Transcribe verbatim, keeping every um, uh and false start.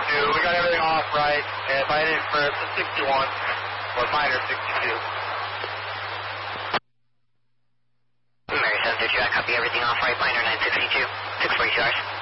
sixty-two. We got everything off right. And if I did for the sixty-one, or minor sixty-two. Mary seven two two, I copy everything off right, minor nine sixty-two. six forty-two hours.